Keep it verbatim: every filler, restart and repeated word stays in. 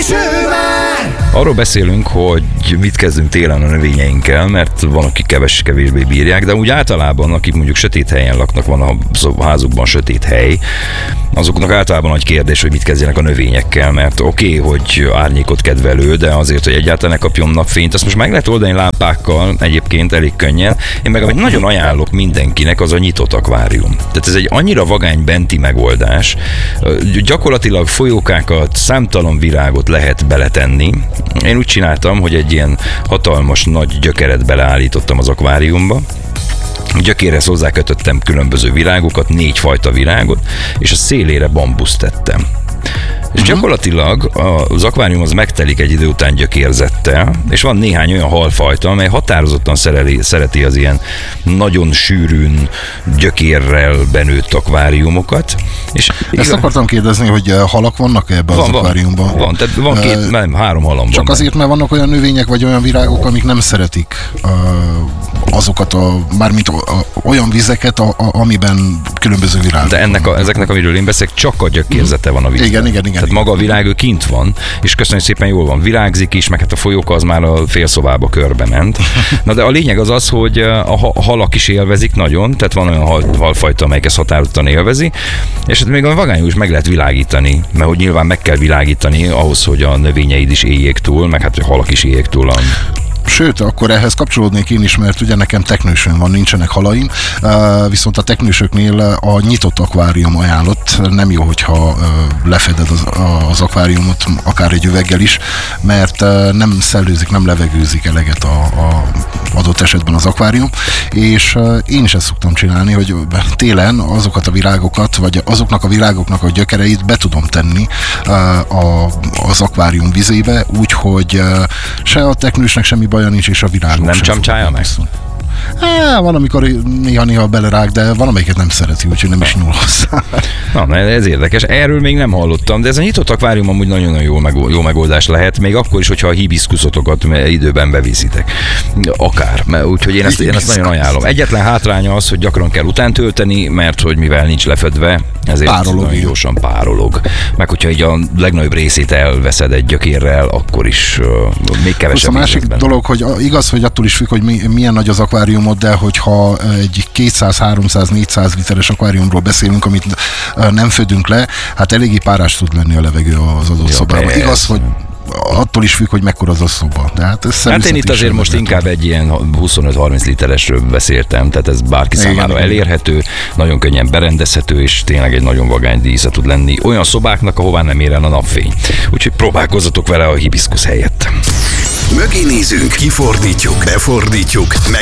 Arról beszélünk, hogy mit kezdünk télen a növényeinkkel, mert van, akik keves, kevésbé bírják, de úgy általában, akik mondjuk sötét helyen laknak, van a házukban sötét hely, azoknak általában nagy kérdés, hogy mit kezdjenek a növényekkel, mert oké, okay, hogy árnyékot kedvelő, de azért, hogy egyáltalán ne kapjon napfényt, azt most meg lehet oldani lámpákkal, egyébként elég könnyen. Én meg amit nagyon ajánlok mindenkinek, az a nyitott akvárium. Tehát ez egy annyira vagány benti megoldás, gyakorlatilag folyókákat, számtalan virágot lehet beletenni. Én úgy csináltam, hogy egy ilyen hatalmas nagy gyökeret beleállítottam az akváriumba, gyökérhez hozzákötöttem különböző virágokat, négy fajta virágot, és a szélére bambuszt tettem. És gyakorlatilag az akvárium az megtelik egy idő után gyökérzettel, és van néhány olyan halfajta, amely határozottan szereli, szereti az ilyen nagyon sűrűn gyökérrel benőtt akváriumokat. És Ezt igaz... akartam kérdezni, hogy halak vannak ebben az van, akváriumban? Van, van, tehát van két, uh, nem, három halam van. Csak azért, mert vannak olyan növények, vagy olyan virágok, amik nem szeretik uh, azokat a, mármint a, a, olyan vizeket, a, a, amiben különböző virágok. De ennek a, ezeknek, amiről én beszélek, csak a gyökérzete van a vízben. Igen, igen, igen. Tehát maga a virág, ő kint van, és köszönjük szépen, jól van, virágzik is, meg hát a folyóka az már a félszobába körbe ment. Na de a lényeg az az, hogy a halak is élvezik nagyon, tehát van olyan hal, halfajta, amelyik ezt határozottan élvezi, és hát még a vagányul is meg lehet világítani, mert hogy nyilván meg kell világítani ahhoz, hogy a növényeid is éljék túl, meg hát a halak is éljék túl. A... Sőt, akkor ehhez kapcsolódnék én is, mert ugye nekem teknősöm van, nincsenek halaim, viszont a teknősöknél a nyitott akvárium ajánlott. Nem jó, hogyha lefeded az, az akváriumot, akár egy üveggel is, mert nem szellőzik, nem levegőzik eleget a, a adott esetben az akvárium, és én is ezt szoktam csinálni, hogy télen azokat a virágokat, vagy azoknak a virágoknak a gyökereit be tudom tenni a, az akvárium vizébe, úgyhogy se a teknősnek semmi baja nincs, és a virágok nem csamcsája meg? Há, van, amikor néha-néha belerág, de valamelyiket nem szereti, úgyhogy nem is nyúl hozzá. Na, ez érdekes. Erről még nem hallottam, de ez a nyitott akvárium amúgy nagyon jó, meg, jó megoldás lehet, még akkor is, hogyha a hibiszkuszotokat időben beviszitek. Akár. Úgyhogy én ezt, én ezt nagyon ajánlom. Egyetlen hátránya az, hogy gyakran kell utántölteni, mert hogy mivel nincs lefedve, ezért párolog, nagyon gyorsan párolog. Meg hogyha így a legnagyobb részét elveszed egy gyökérrel, akkor is uh, még kevesebb. A másik dolog, hogy igaz, hogy attól is függ, hogy mi, milyen nagy az akváriumot, de hogyha egy kétszáz, háromszáz, négyszáz literes akváriumról beszélünk, amit nem födünk le, hát eléggé párás tud lenni a levegő az adott szobában. Igaz, hogy attól is függ, hogy mekkora az a szoba. De hát ez hát én itt azért most inkább egy ilyen huszonöt-harminc literesről beszéltem, tehát ez bárki igen, számára igen. elérhető, nagyon könnyen berendezhető, és tényleg egy nagyon vagány dísze tud lenni olyan szobáknak, ahová nem ér el a napfény. Úgyhogy próbálkozzatok vele a hibiszkusz helyett. Mögé nézünk, kifordítjuk, befordítjuk,